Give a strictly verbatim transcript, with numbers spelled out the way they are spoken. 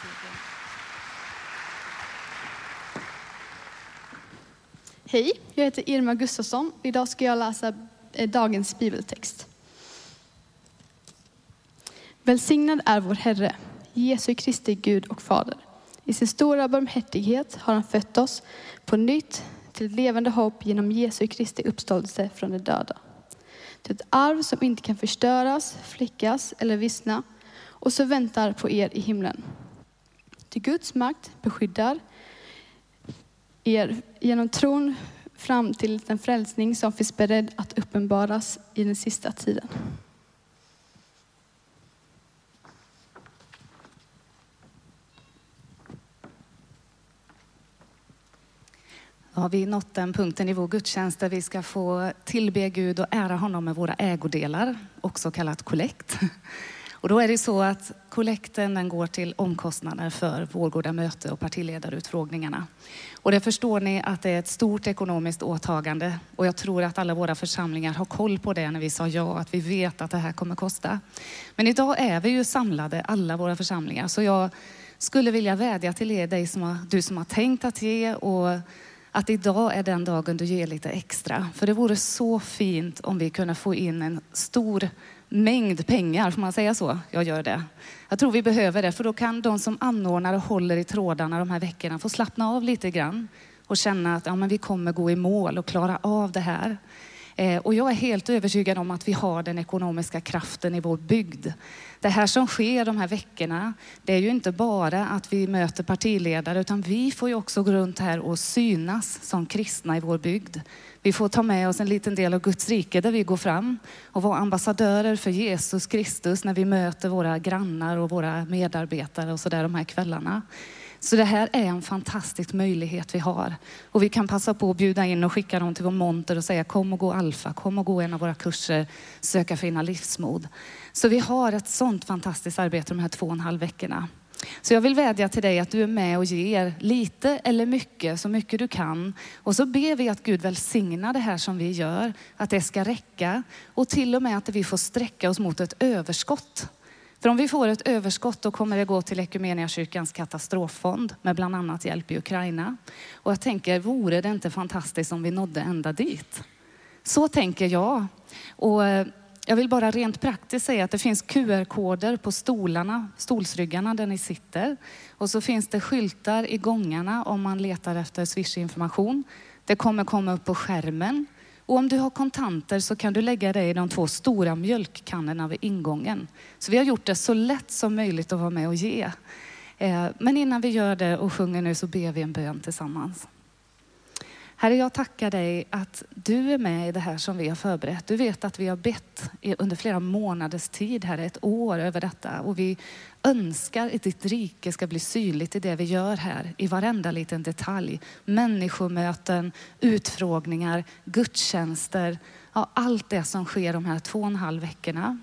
Hej, jag heter Irma Gustafsson. Idag ska jag läsa dagens bibeltext. Välsignad är vår Herre, Jesu Kristi Gud och Fader. I sin stora barmhärtighet har han fött oss på nytt till ett levande hopp genom Jesu Kristi uppståndelse från de döda. Till ett arv som inte kan förstöras, fläckas eller vissna och så väntar på er i himlen. Till Guds makt beskyddar er genom tron fram till den frälsning som finns beredd att uppenbaras i den sista tiden. Ja, vi har nått den punkten i vår gudstjänst där vi ska få tillbe Gud och ära honom med våra ägodelar, också kallat kollekt. Och då är det så att kollekten den går till omkostnader för Vårgårda möte och partiledarutfrågningarna. Och det förstår ni att det är ett stort ekonomiskt åtagande. Och jag tror att alla våra församlingar har koll på det när vi sa ja, att vi vet att det här kommer kosta. Men idag är vi ju samlade, alla våra församlingar. Så jag skulle vilja vädja till er, dig som har, du som har tänkt att ge, och att idag är den dagen du ger lite extra. För det vore så fint om vi kunde få in en stor mängd pengar, får man säga så? Jag gör det. Jag tror vi behöver det, för då kan de som anordnar och håller i trådarna de här veckorna få slappna av lite grann och känna att ja, men vi kommer gå i mål och klara av det här. Eh, och jag är helt övertygad om att vi har den ekonomiska kraften i vår bygd. Det här som sker de här veckorna, det är ju inte bara att vi möter partiledare, utan vi får ju också gå runt här och synas som kristna i vår bygd. Vi får ta med oss en liten del av Guds rike där vi går fram och vara ambassadörer för Jesus Kristus när vi möter våra grannar och våra medarbetare och så där de här kvällarna. Så det här är en fantastisk möjlighet vi har. Och vi kan passa på att bjuda in och skicka dem till vår monter och säga kom och gå alfa, kom och gå en av våra kurser, söka finna livsmod. Så vi har ett sånt fantastiskt arbete de här två och en halv veckorna. Så jag vill vädja till dig att du är med och ger lite eller mycket, så mycket du kan. Och så ber vi att Gud välsignar det här som vi gör, att det ska räcka. Och till och med att vi får sträcka oss mot ett överskott. För om vi får ett överskott då kommer det gå till Ekumeniakyrkans katastroffond med bland annat hjälp i Ukraina. Och jag tänker, vore det inte fantastiskt om vi nådde ända dit? Så tänker jag. Och jag vill bara rent praktiskt säga att det finns Q R-koder på stolarna, stolsryggarna där ni sitter. Och så finns det skyltar i gångarna om man letar efter Swish-information. Det kommer komma upp på skärmen. Och om du har kontanter så kan du lägga det i de två stora mjölkkannorna vid ingången. Så vi har gjort det så lätt som möjligt att vara med och ge. Men innan vi gör det och sjunger nu så ber vi en bön tillsammans. Herre, jag tackar dig att du är med i det här som vi har förberett. Du vet att vi har bett under flera månaders tid, här ett år över detta. Och vi önskar att ditt rike ska bli synligt i det vi gör här. I varenda liten detalj. Människomöten, utfrågningar, gudstjänster. Ja, allt det som sker de här två och en halv veckorna.